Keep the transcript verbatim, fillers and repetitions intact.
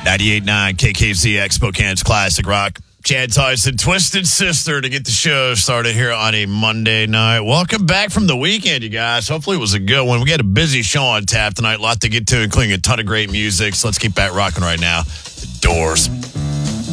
ninety-eight point nine K K Z X, Spokane's Classic Rock. Chad Tyson, Twisted Sister, to get the show started here on a Monday night. Welcome back from the weekend, you guys. Hopefully it was a good one. We got a busy show on tap tonight. A lot to get to, including a ton of great music. So let's keep that rocking right now. The Doors.